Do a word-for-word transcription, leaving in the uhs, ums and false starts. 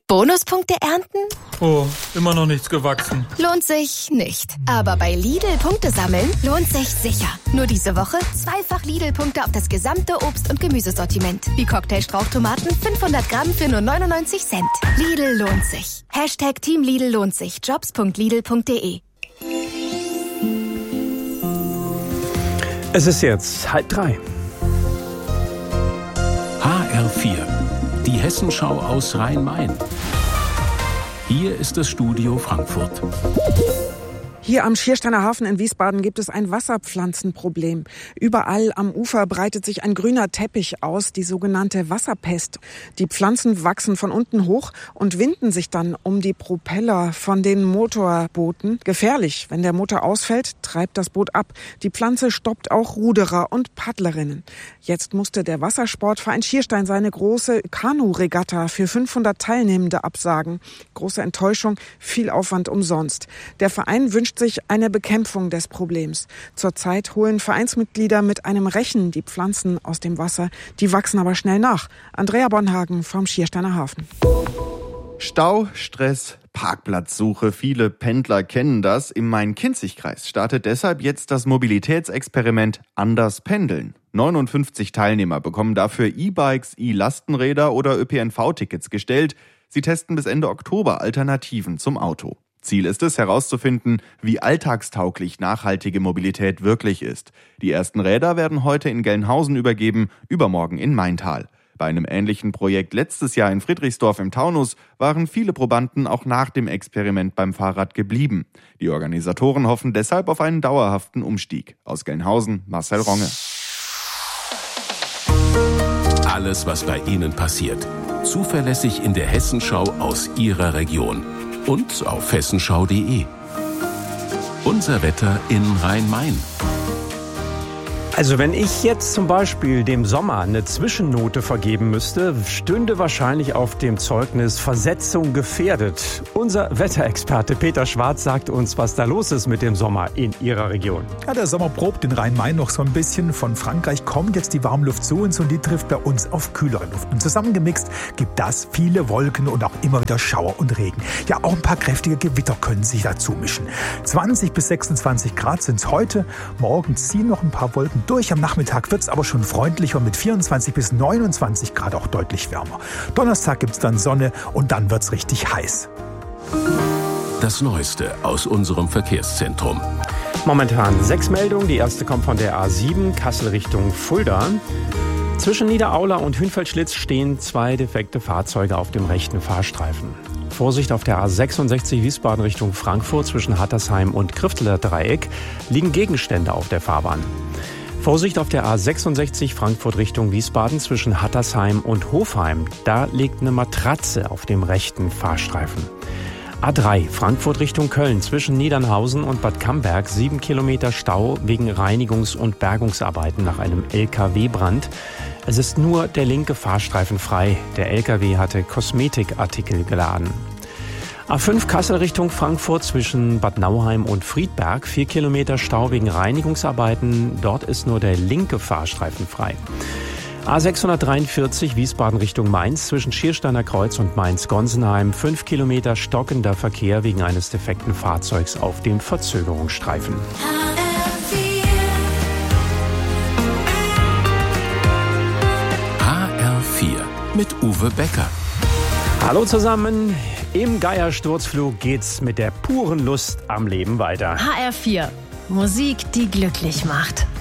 Bonuspunkte ernten? Oh, immer noch nichts gewachsen. Lohnt sich nicht. Aber bei Lidl Punkte sammeln lohnt sich sicher. Nur diese Woche zweifach Lidl-Punkte auf das gesamte Obst- und Gemüsesortiment. Wie Cocktailstrauchtomaten fünfhundert Gramm für nur neunundneunzig Cent. Lidl lohnt sich. Hashtag Team Lidl lohnt sich. jobs punkt lidl punkt de. Es ist jetzt halb drei. H R vier, die Hessenschau aus Rhein-Main. Hier ist das Studio Frankfurt. Hier am Schiersteiner Hafen in Wiesbaden gibt es ein Wasserpflanzenproblem. Überall am Ufer breitet sich ein grüner Teppich aus, die sogenannte Wasserpest. Die Pflanzen wachsen von unten hoch und winden sich dann um die Propeller von den Motorbooten. Gefährlich, wenn der Motor ausfällt, treibt das Boot ab. Die Pflanze stoppt auch Ruderer und Paddlerinnen. Jetzt musste der Wassersportverein Schierstein seine große Kanu-Regatta für fünfhundert Teilnehmende absagen. Große Enttäuschung, viel Aufwand umsonst. Der Verein wünscht sich eine Bekämpfung des Problems. Zurzeit holen Vereinsmitglieder mit einem Rechen die Pflanzen aus dem Wasser. Die wachsen aber schnell nach. Andrea Bonhagen vom Schiersteiner Hafen. Stau, Stress, Parkplatzsuche. Viele Pendler kennen das. Im Main-Kinzig-Kreis startet deshalb jetzt das Mobilitätsexperiment Anders Pendeln. neunundfünfzig Teilnehmer bekommen dafür E-Bikes, E-Lastenräder oder Ö P N V-Tickets gestellt. Sie testen bis Ende Oktober Alternativen zum Auto. Ziel ist es, herauszufinden, wie alltagstauglich nachhaltige Mobilität wirklich ist. Die ersten Räder werden heute in Gelnhausen übergeben, übermorgen in Maintal. Bei einem ähnlichen Projekt letztes Jahr in Friedrichsdorf im Taunus waren viele Probanden auch nach dem Experiment beim Fahrrad geblieben. Die Organisatoren hoffen deshalb auf einen dauerhaften Umstieg. Aus Gelnhausen, Marcel Ronge. Alles, was bei Ihnen passiert. Zuverlässig in der Hessenschau aus Ihrer Region. Und auf hessenschau punkt de. Unser Wetter in Rhein-Main. Also wenn ich jetzt zum Beispiel dem Sommer eine Zwischennote vergeben müsste, stünde wahrscheinlich auf dem Zeugnis Versetzung gefährdet. Unser Wetterexperte Peter Schwarz sagt uns, was da los ist mit dem Sommer in Ihrer Region. Ja, der Sommer probt in Rhein-Main noch so ein bisschen. Von Frankreich kommt jetzt die Warmluft zu uns und die trifft bei uns auf kühlere Luft. Und zusammengemixt gibt das viele Wolken und auch immer wieder Schauer und Regen. Ja, auch ein paar kräftige Gewitter können sich dazu mischen. zwanzig bis sechsundzwanzig Grad sind es heute. Morgen ziehen noch ein paar Wolken durch. Am Nachmittag wird es aber schon freundlicher mit vierundzwanzig bis neunundzwanzig Grad, auch deutlich wärmer. Donnerstag gibt es dann Sonne und dann wird es richtig heiß. Das Neueste aus unserem Verkehrszentrum. Momentan sechs Meldungen. Die erste kommt von der A sieben, Kassel Richtung Fulda. Zwischen Niederaula und Hünfeldschlitz stehen zwei defekte Fahrzeuge auf dem rechten Fahrstreifen. Vorsicht auf der A sechsundsechzig Wiesbaden Richtung Frankfurt zwischen Hattersheim und Krifteler Dreieck liegen Gegenstände auf der Fahrbahn. Vorsicht auf der A sechsundsechzig Frankfurt Richtung Wiesbaden zwischen Hattersheim und Hofheim. Da liegt eine Matratze auf dem rechten Fahrstreifen. A drei Frankfurt Richtung Köln zwischen Niedernhausen und Bad Camberg. Sieben Kilometer Stau wegen Reinigungs- und Bergungsarbeiten nach einem L K W-Brand. Es ist nur der linke Fahrstreifen frei. Der L K W hatte Kosmetikartikel geladen. A fünf Kassel Richtung Frankfurt zwischen Bad Nauheim und Friedberg. Vier Kilometer Stau wegen Reinigungsarbeiten. Dort ist nur der linke Fahrstreifen frei. A sechshundertdreiundvierzig Wiesbaden Richtung Mainz zwischen Schiersteiner Kreuz und Mainz-Gonsenheim. Fünf Kilometer stockender Verkehr wegen eines defekten Fahrzeugs auf dem Verzögerungsstreifen. H R vier mit Uwe Becker. Hallo zusammen. Im Geiersturzflug geht's mit der puren Lust am Leben weiter. H R vier. Musik, die glücklich macht.